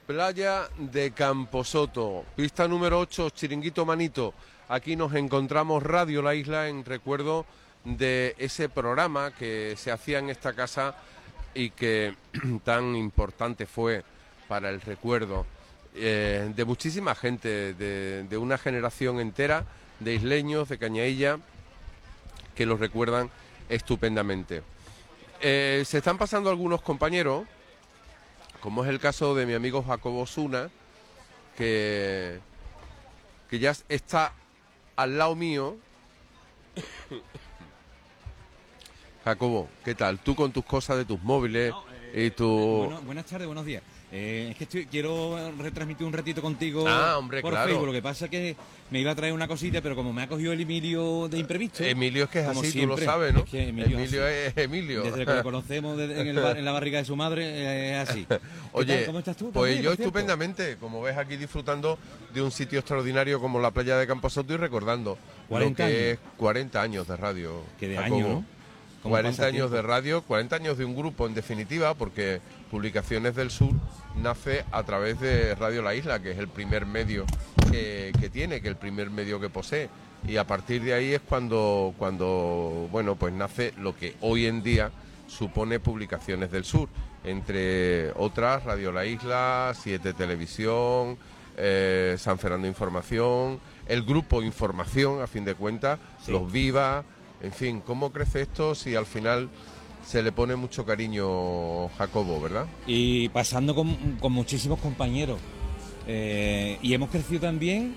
Playa de Camposoto, pista número 8, Chiringuito Manito. Aquí nos encontramos Radio La Isla en recuerdo de ese programa que se hacía en esta casa y que tan importante fue para el recuerdo de muchísima gente, de una generación entera de isleños, de Cañailla, que los recuerdan estupendamente. Se están pasando algunos compañeros, como es el caso de mi amigo Jacobo Osuna, que ya está al lado mío. Jacobo, ¿qué tal? Tú con tus cosas de tus móviles y tu... Buenas tardes, buenos días. Es que quiero retransmitir un ratito contigo por claro. Facebook. Lo que pasa es que me iba a traer una cosita, pero como me ha cogido el Emilio de imprevisto... Emilio es que es como así, siempre, tú lo sabes, ¿no? Es que Emilio es Emilio. Desde que lo conocemos en la barriga de su madre, es así. Oye, ¿cómo estás tú? Pues ¿También, yo por cierto? estupendamente, como ves aquí disfrutando de un sitio extraordinario como la playa de Camposoto y recordando 40 lo que años. es 40 años de radio. Que de Jacobo. año, ¿no? 40 años de radio, 40 años de un grupo en definitiva, porque Publicaciones del Sur nace a través de Radio La Isla, que es el primer medio que tiene, que el primer medio que posee. Y a partir de ahí es cuando bueno, pues nace lo que hoy en día supone Publicaciones del Sur. Entre otras, Radio La Isla, 7 Televisión, San Fernando Información, el grupo Información, a fin de cuentas, sí. Los Viva... En fin, ¿cómo crece esto si al final se le pone mucho cariño, Jacobo, verdad? Y pasando con muchísimos compañeros. Y hemos crecido también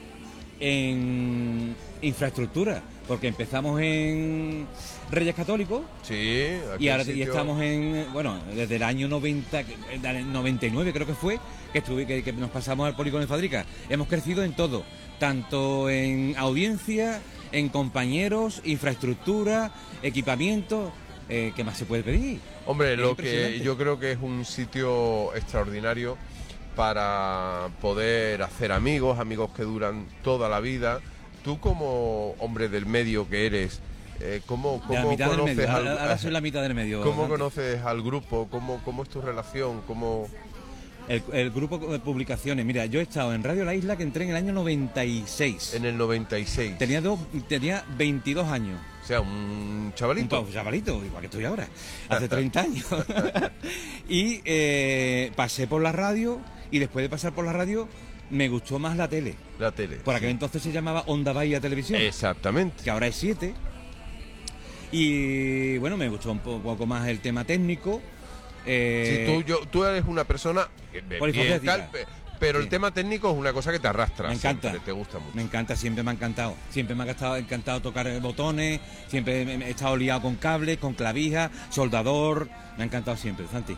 en infraestructura, porque empezamos en Reyes Católicos. Sí, aquí y ahora y estamos desde el año 99 creo que fue, que nos pasamos al Polígono de Fadrica. Hemos crecido en todo, tanto en audiencia, en compañeros, infraestructura, equipamiento. ¿Qué más se puede pedir? Hombre, lo que yo creo que es un sitio extraordinario para poder hacer amigos que duran toda la vida. Tú como hombre del medio que eres, ¿cómo conoces ahora soy la mitad del medio. ¿Cómo conoces al grupo? ¿Cómo es tu relación? ¿Cómo...? El grupo de publicaciones, mira, yo he estado en Radio La Isla, que entré en el año 96. En el 96. Tenía 22 años. O sea, un chavalito. Un chavalito, igual que estoy ahora, hace 30 años. Y pasé por la radio, y después de pasar por la radio, me gustó más la tele. La tele. Por aquel entonces se llamaba Onda Bahía Televisión. Exactamente. Que ahora es 7. Y bueno, me gustó un poco más el tema técnico. Sí, tú eres una persona pero sí. El tema técnico es una cosa que te arrastra. Me encanta. Siempre, te gusta mucho. Me encanta, siempre me ha encantado. Siempre me ha encantado tocar botones, siempre he estado liado con cables, con clavijas, soldador. Me ha encantado siempre, Santi.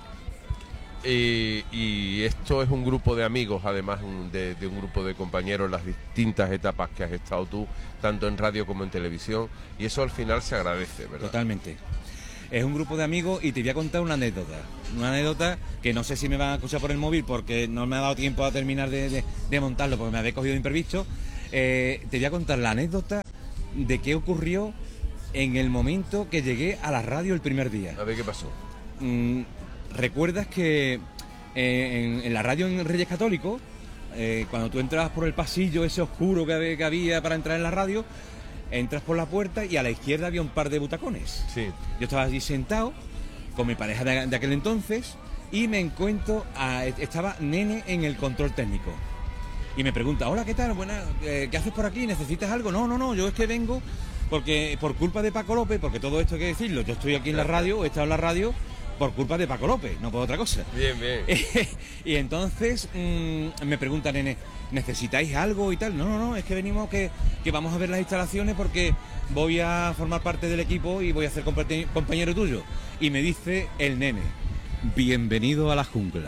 Y esto es un grupo de amigos, además de un grupo de compañeros, las distintas etapas que has estado tú, tanto en radio como en televisión, y eso al final se agradece, ¿verdad? Totalmente. Es un grupo de amigos y te voy a contar una anécdota que no sé si me van a escuchar por el móvil porque no me ha dado tiempo a terminar de montarlo porque me había cogido de imprevisto. Te voy a contar la anécdota de qué ocurrió en el momento que llegué a la radio el primer día. A ver qué pasó. ¿Recuerdas que en la radio en Reyes Católicos, cuando tú entrabas por el pasillo ese oscuro que había para entrar en la radio, entras por la puerta y a la izquierda había un par de butacones? Sí. Yo estaba allí sentado con mi pareja de aquel entonces y me encuentro estaba Nene en el control técnico. Y me pregunta, hola, ¿qué tal? Buenas, ¿qué haces por aquí? ¿Necesitas algo? No, yo es que vengo porque por culpa de Paco López, porque todo esto hay que decirlo, yo estoy aquí en la radio, he estado en la radio por culpa de Paco López, no por otra cosa. Bien. Y entonces me pregunta Nene, ¿necesitáis algo y tal? No, es que venimos que vamos a ver las instalaciones porque voy a formar parte del equipo y voy a ser compañero tuyo. Y me dice el Nene, bienvenido a la jungla.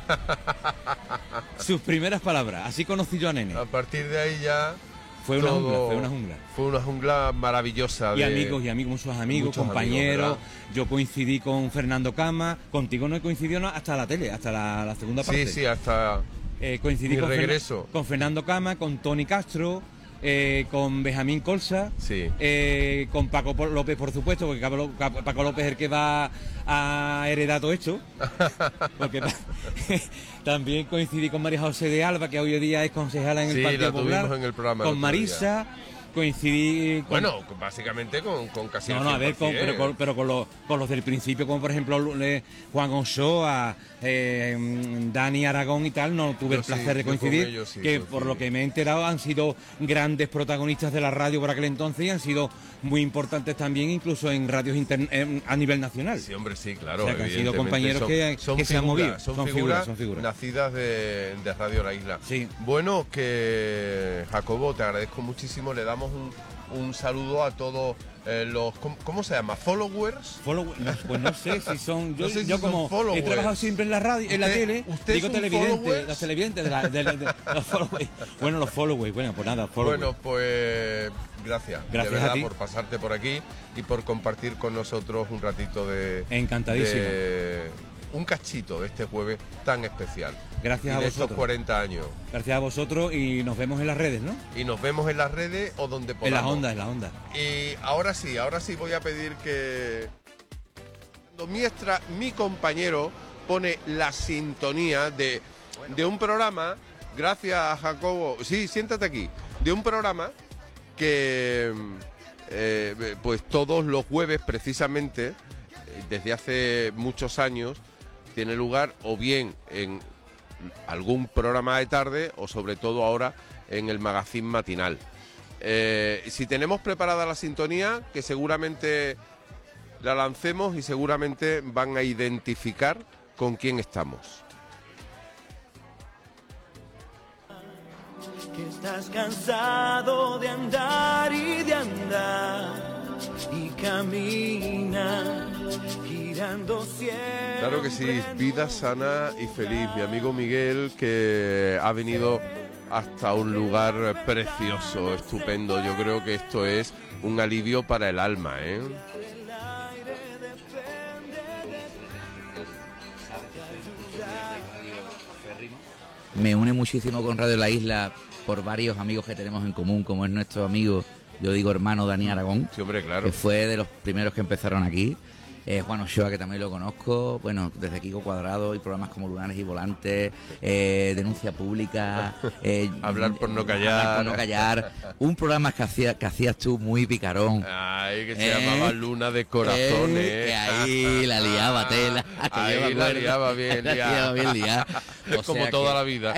Sus primeras palabras, así conocí yo a Nene. A partir de ahí ya... Fue una jungla. Fue una jungla maravillosa. Y amigos, muchos amigos, compañeros. Yo coincidí con Fernando Cama. Contigo no he coincidido hasta la tele, hasta la segunda parte. Sí, hasta coincidí mi regreso. con Fernando Cama, con Tony Castro, con Benjamín Colsa, Sí. con Paco López, por supuesto, porque Paco López es el que va a heredar todo esto. Porque también coincidí con María José de Alba, que hoy día es concejala en el Partido Popular. Tuvimos en el programa con el otro Marisa. día. Coincidí con... Bueno, básicamente con casi el a ver, 100%. pero con los del principio, como por ejemplo Juan Ochoa, Dani Aragón y tal, no tuve el placer de coincidir, que por lo que me he enterado han sido grandes protagonistas de la radio por aquel entonces y han sido muy importantes también, incluso en radios a nivel nacional. Sí, hombre, sí, claro. O sea, que han sido compañeros que se han movido. Son figuras nacidas de Radio La Isla. Sí. Bueno, que Jacobo, te agradezco muchísimo. Le damos un saludo a todos los... ¿Cómo se llama? ¿Followers? Pues no sé si son... Yo, No sé si yo son como followers. he trabajado siempre en la radio, en la tele, ¿usted digo es un televidente, followers? los televidentes de los followers. Bueno, los followers, bueno, pues nada, followers. Bueno, pues gracias. Gracias de verdad a ti por pasarte por aquí y por compartir con nosotros un ratito de... Encantadísimo. Un cachito de este jueves tan especial. Gracias a de vosotros. estos 40 años. Gracias a vosotros y nos vemos en las redes, ¿no? Y nos vemos en las redes o donde podamos. En las ondas. Y ahora sí voy a pedir que... Mi compañero pone la sintonía de un programa, gracias Jacobo, sí, siéntate aquí, de un programa que pues todos los jueves precisamente, desde hace muchos años, tiene lugar o bien en algún programa de tarde o sobre todo ahora en el magazine matinal. Si tenemos preparada la sintonía, que seguramente la lancemos y seguramente van a identificar con quién estamos. Que estás cansado de andar y de andar y camina girando siempre. Claro que sí, vida sana y feliz. Mi amigo Miguel, que ha venido hasta un lugar precioso, estupendo. Yo creo que esto es un alivio para el alma, ¿eh? Me une muchísimo con Radio La Isla por varios amigos que tenemos en común, como es nuestro amigo, yo digo hermano, Dani Aragón. Sí, hombre, claro. Que fue de los primeros que empezaron aquí. Juan Ochoa, que también lo conozco, bueno, desde Kiko Cuadrado y programas como Lunares y Volantes, Denuncia Pública, Hablar por no callar. Hablar por no callar, un programa que hacías tú muy picarón. Ay, que se llamaba Luna de Corazones. Que ahí la liaba tela. Ahí la liaba bien liada. O como sea toda que- la vida.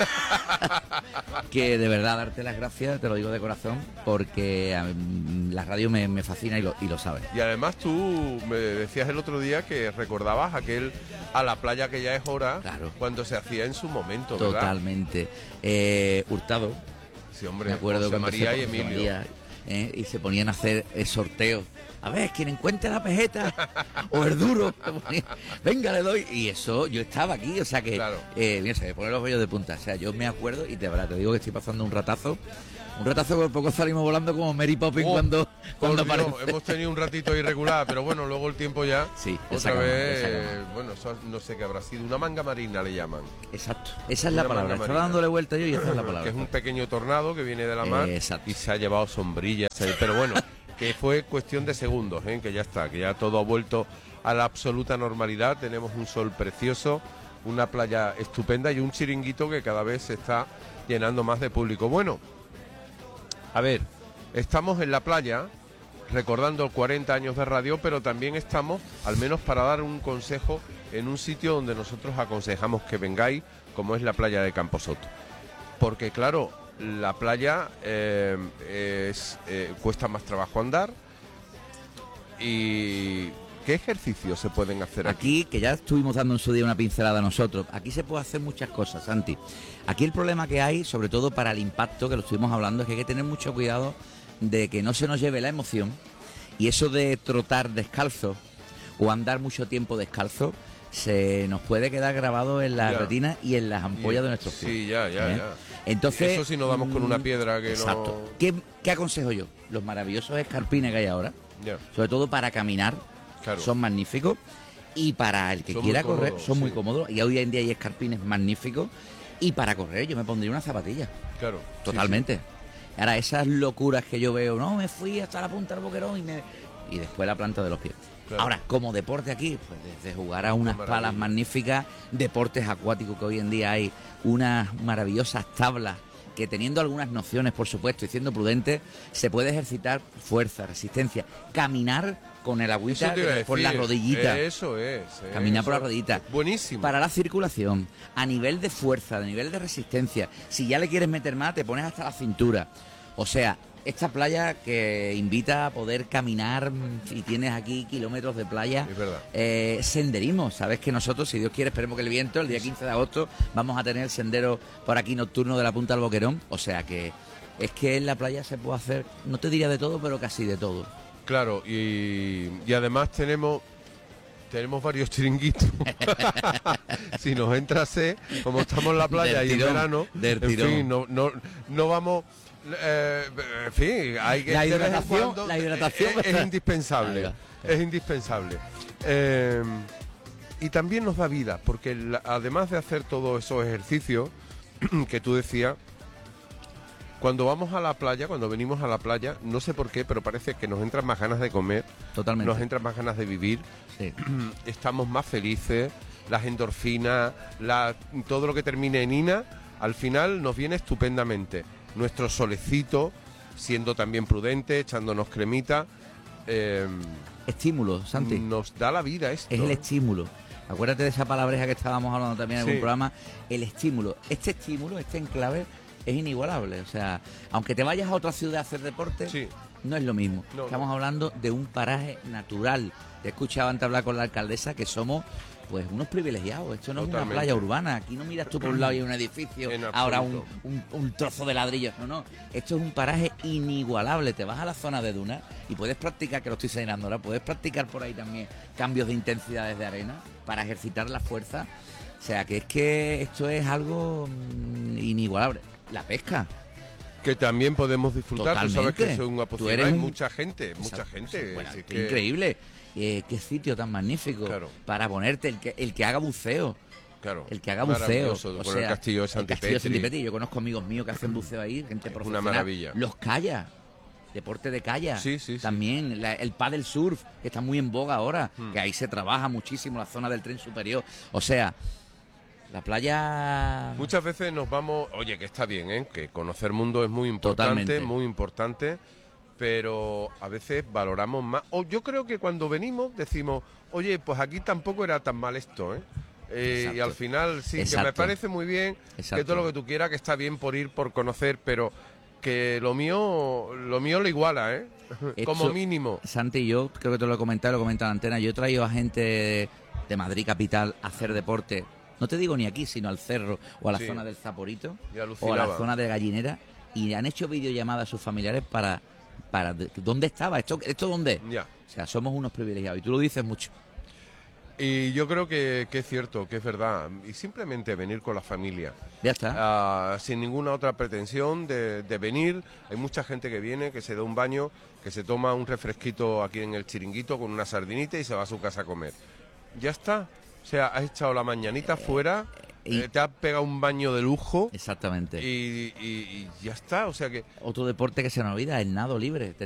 Que de verdad darte las gracias, te lo digo de corazón, porque la radio me fascina y lo sabes. Y además tú me decías el otro día que recordabas aquel a la playa que ya es hora, Claro. cuando se hacía en su momento, ¿verdad? Totalmente. Hurtado, Sí, hombre, me acuerdo José cuando María se- y José Emilio. María, y se ponían a hacer sorteos. A ver, quien encuentre la pejeta o el duro, se ponía, venga, le doy. Y eso, yo estaba aquí, o sea que, Claro. mira, se me ponen los vellos de punta. O sea, yo me acuerdo y de verdad te digo que estoy pasando un ratazo que por poco salimos volando como Mary Poppins Oh, cuando Por Dios, aparece. hemos tenido un ratito irregular, pero bueno, luego el tiempo ya, Sí, otra esa cama, vez, esa cama. bueno, eso no sé qué habrá sido, una manga marina le llaman. Exacto, esa es Una la palabra. manga Estaba marina. dándole vuelta yo y esa es la palabra. Que es un pequeño tornado que viene de la mar Exacto. y se ha llevado sombrillas, pero bueno, que fue cuestión de segundos, que ya está, que ya todo ha vuelto a la absoluta normalidad, tenemos un sol precioso, una playa estupenda y un chiringuito que cada vez se está llenando más de público. Bueno, a ver, estamos en la playa recordando 40 años de radio, pero también estamos, al menos para dar un consejo, en un sitio donde nosotros aconsejamos que vengáis, como es la playa de Camposoto. Porque claro, la playa cuesta más trabajo andar. ¿Y qué ejercicios se pueden hacer aquí? Aquí, que ya estuvimos dando en su día una pincelada nosotros, aquí se puede hacer muchas cosas, Santi. Aquí el problema que hay, sobre todo para el impacto, que lo estuvimos hablando, es que hay que tener mucho cuidado de que no se nos lleve la emoción. Y eso de trotar descalzo o andar mucho tiempo descalzo, se nos puede quedar grabado en la Ya. retina y en las ampollas de nuestros pies. Sí, ya. Entonces, Eso si nos damos con una piedra que exacto. no... ¿Qué aconsejo yo? Los maravillosos escarpines que hay ahora, Ya, sobre todo para caminar, claro. son magníficos. Y para el que Son quiera muy correr, cómodos, son muy sí. cómodos. Y hoy en día hay escarpines magníficos. Y para correr yo me pondría una zapatilla, Claro. totalmente. Ahora, esas locuras que yo veo, no, me fui hasta la punta del Boquerón y después la planta de los pies. Claro. Ahora, como deporte aquí, pues desde jugar a unas Maravilla. palas magníficas, deportes acuáticos que hoy en día hay, unas maravillosas tablas que teniendo algunas nociones, por supuesto, y siendo prudente, se puede ejercitar fuerza, resistencia, caminar con el agüita Eso te iba a por la decir. rodillita. Eso es. Caminar por la eso. rodillita. Buenísimo. Para la circulación, a nivel de fuerza, a nivel de resistencia. Si ya le quieres meter más, te pones hasta la cintura. O sea, esta playa que invita a poder caminar, y tienes aquí kilómetros de playa, Es verdad. senderismo. Sabes que nosotros, si Dios quiere, esperemos que el viento, el día 15 de agosto, vamos a tener el sendero por aquí nocturno de la Punta del Boquerón. O sea que es que en la playa se puede hacer, no te diría de todo, pero casi de todo. Claro, y además tenemos varios chiringuitos. Si nos entra sed, como estamos en la playa Del y en tirón, verano, del en tirón. fin, no vamos. En fin, hay que La de vez en hidratación- cuando- la hidratación es indispensable. Ahí va. Es indispensable. Y también nos da vida, porque además de hacer todos esos ejercicios que tú decías, cuando vamos a la playa, cuando venimos a la playa, no sé por qué, pero parece que nos entran más ganas de comer, Totalmente. nos entran más ganas de vivir, Sí. estamos más felices, las endorfinas, todo lo que termine en ina, al final nos viene estupendamente. Nuestro solecito, siendo también prudente, echándonos cremita, Estímulo, Santi. nos da la vida esto. Es el estímulo. Acuérdate de esa palabreja que estábamos hablando también en Sí. algún programa. El estímulo. Este enclave es inigualable. O sea, aunque te vayas a otra ciudad a hacer deporte, Sí. no es lo mismo. No, Estamos hablando de un paraje natural. Te he escuchado antes hablar con la alcaldesa que somos pues unos privilegiados. Esto no es Totalmente. una playa urbana. Aquí no miras tú por un lado y hay un edificio, En ahora absoluto. un trozo de ladrillos. No. Esto es un paraje inigualable. Te vas a la zona de dunas y puedes practicar, que lo estoy señalando ahora, puedes practicar por ahí también cambios de intensidades de arena para ejercitar la fuerza. O sea, que es que esto es algo inigualable. La pesca. Que también podemos disfrutar. Tú sabes Totalmente. que soy un Tú apasionado. eres Hay un- mucha gente, mucha Exacto. gente. Bueno, así qué que- increíble. Qué sitio tan magnífico Claro. para ponerte el que haga buceo. Claro. El que haga buceo. Maravilloso, O con sea, el castillo de el castillo de Santipetri. Santipetri. Yo conozco amigos míos que hacen buceo ahí, gente Una profesional. maravilla. Los kayak, deporte de kayak. Sí. También el paddle surf, que está muy en boga ahora, Hmm. que ahí se trabaja muchísimo la zona del tren superior. O sea, la playa... Muchas veces nos vamos, oye, que está bien, ¿eh? Que conocer mundo es muy importante, Totalmente. muy importante, pero a veces valoramos más. O yo creo que cuando venimos decimos, oye, pues aquí tampoco era tan mal esto, ¿eh? Y Exacto. al final sí, que me Exacto. parece muy bien, que Exacto. todo lo que tú quieras, que está bien por ir, por conocer, pero que lo mío lo iguala, ¿eh? Como Esto- mínimo. Santi, yo creo que te lo he comentado, lo comenta en la antena. Yo he traído a gente de Madrid capital a hacer deporte. No te digo ni aquí, sino al cerro o a la Sí. zona del Zaporito Y o a alucinaba. la zona de Gallinera y han hecho videollamadas a sus familiares para ¿dónde estaba? ¿Esto dónde? Ya. O sea, somos unos privilegiados y tú lo dices mucho. Y yo creo que es cierto, que es verdad. Y simplemente venir con la familia. Ya está. Sin ninguna otra pretensión de venir. Hay mucha gente que viene, que se da un baño, que se toma un refresquito aquí en el chiringuito con una sardinita y se va a su casa a comer. Ya está. O sea, has echado la mañanita fuera, y- te has pegado un baño de lujo Exactamente. y ya está. O sea que Otro deporte que se nos olvida, el nado libre.